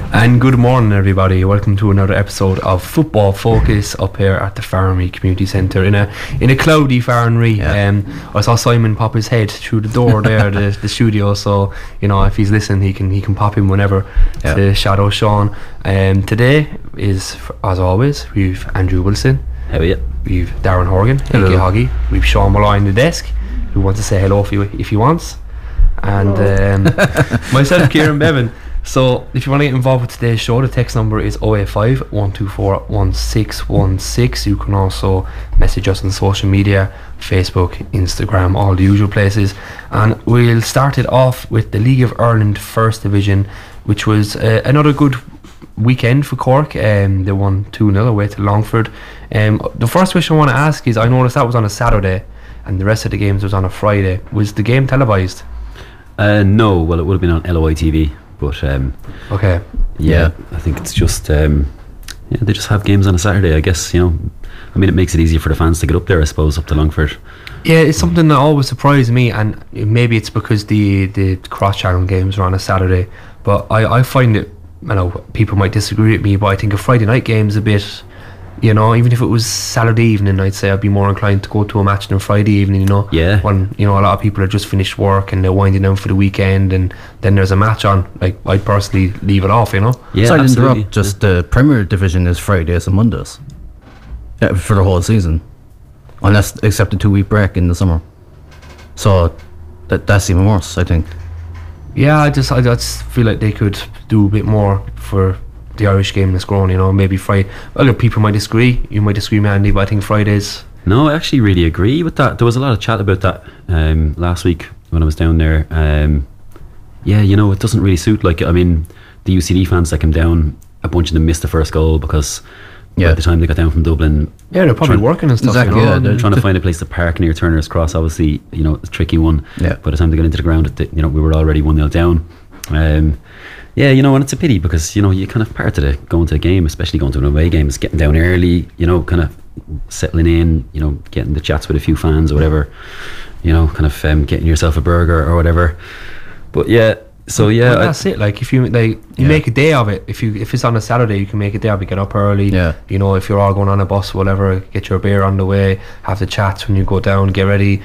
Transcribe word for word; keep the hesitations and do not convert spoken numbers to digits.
And good morning, everybody. Welcome to another episode of Football Focus up here at the Farranree Community Centre in a in a cloudy Farranree. Yeah. Um, I saw Simon pop his head through the door there, the, the studio. So you know, if he's listening, he can he can pop in whenever yeah. to shadow Sean. Um, today is, as always, we've Andrew Wilson. How are you? We've Darren Horgan. Hello. Hoggy. We've Sean Malloy on the desk, who wants to say hello if he if he wants, and um, myself, Kieran Bevan. So if you want to get involved with today's show, the text number is oh eight five, one two four, one six one six. You can also message us on social media, Facebook, Instagram, all the usual places. And we'll start it off with the League of Ireland First Division, which was uh, another good weekend for Cork. Um, they won two nil away to Longford. Um, the first question I want to ask is, I noticed that was on a Saturday and the rest of the games was on a Friday. Was the game televised? Uh, no, well it would have been on L O I T V. But um, okay, yeah, I think it's just um, yeah, they just have games on a Saturday. I guess, you know, I mean, it makes it easier for the fans to get up there, I suppose, up to Longford. Yeah, it's something that always surprised me, and maybe it's because the the cross-channel games are on a Saturday. But I, I find it, you know, people might disagree with me, but I think a Friday night game is a bit, you know, even if it was Saturday evening, I'd say I'd be more inclined to go to a match than Friday evening, you know. Yeah. When, you know, a lot of people have just finished work and they're winding down for the weekend and then there's a match on. Like, I'd personally leave it off, you know. Yeah, sorry to interrupt, just the Premier Division is Fridays and Mondays. Yeah, for the whole season. Unless, except the two week break in the summer. So, that that's even worse, I think. Yeah, I just, I just feel like they could do a bit more for the Irish game that's grown, you know. Maybe Friday. Other people might disagree. You might disagree, Mandy, but I think Fridays. No, I actually really agree with that. There was a lot of chat about that um, last week when I was down there. Um, yeah, you know, it doesn't really suit. Like, I mean, the U C D fans that came down, a bunch of them missed the first goal because yeah. by the time they got down from Dublin, yeah, they're probably working and stuff. Exactly, you know? Yeah, they're trying to find a place to park near Turner's Cross. Obviously, you know, a tricky one. Yeah. By the time they got into the ground, it, you know, we were already one nil down. Um, Yeah, you know, and it's a pity because, you know, you kind of part of the going to a game, especially going to an away game, is getting down early, you know, kind of settling in, you know, getting the chats with a few fans or whatever, you know, kind of um, getting yourself a burger or whatever. But yeah, so yeah, well, that's I, it. Like, if you like, you yeah. make a day of it. If you if it's on a Saturday, you can make a day of it. Get up early. Yeah. You know, if you're all going on a bus, whatever, get your beer on the way, have the chats when you go down, get ready.